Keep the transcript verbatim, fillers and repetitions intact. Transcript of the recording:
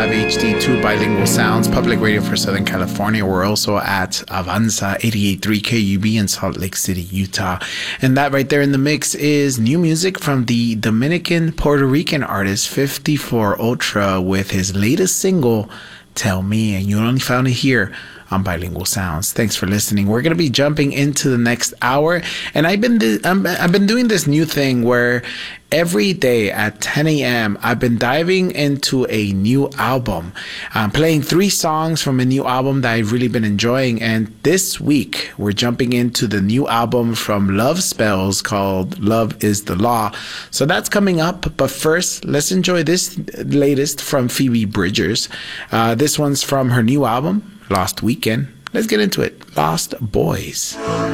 five H D two Bilingual Sounds, public radio for Southern California. We're also at Avanza eighty-eight point three K U B in Salt Lake City, Utah. And that right there in the mix is new music from the Dominican Puerto Rican artist fifty-four Ultra with his latest single, Tell Me. And you only found it here on Bilingual Sounds. Thanks for listening. We're going to be jumping into the next hour, and I've been do- I'm, I've been doing this new thing where every day at ten a.m. I've been diving into a new album. I'm playing three songs from a new album that I've really been enjoying, and this week we're jumping into the new album from Love Spells called Love Is the Law. So that's coming up, but first let's enjoy this latest from Phoebe Bridgers. Uh, this one's from her new album, Lost Weekend. Let's get into it. Lost Boys.